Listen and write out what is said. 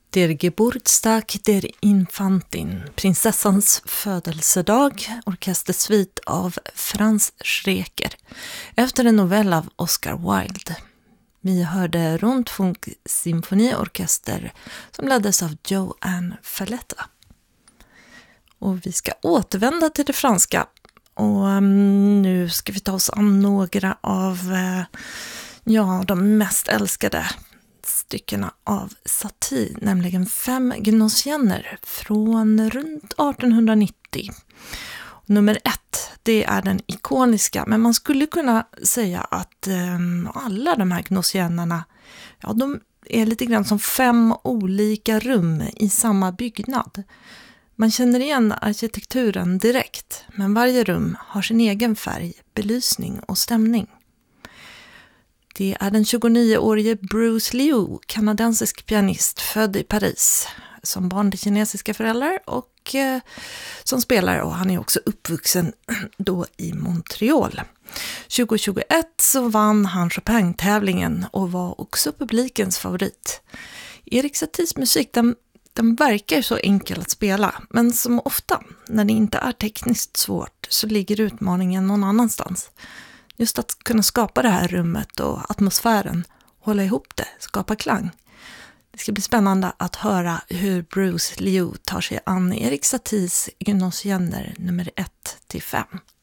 Der Geburtstag der Infantin, prinsessans födelsedag, orkestersvit av Franz Schreker, efter en novell av Oscar Wilde. Vi hörde Rundfunk symfoniorkester som leddes av Joanne Falletta. Och vi ska återvända till det franska. Och nu ska vi ta oss an några av de mest älskade styckena av Satie, nämligen 5 Gnossienner från runt 1890. Nummer 1, det är den ikoniska, men man skulle kunna säga att alla de här Gnossiennerna, de är lite grann som 5 olika rum i samma byggnad. Man känner igen arkitekturen direkt, men varje rum har sin egen färg, belysning och stämning. Det är den 29-årige Bruce Liu, kanadensisk pianist född i Paris, som barn till kinesiska föräldrar och som spelare, och han är också uppvuxen då i Montreal. 2021 så vann han Chopin-tävlingen och var också publikens favorit. Erik Saties musik, den verkar så enkel att spela, men som ofta när det inte är tekniskt svårt så ligger utmaningen någon annanstans. Just att kunna skapa det här rummet och atmosfären, hålla ihop det, skapa klang. Det ska bli spännande att höra hur Bruce Liu tar sig an Erik Saties Gnossienner nummer 1-5.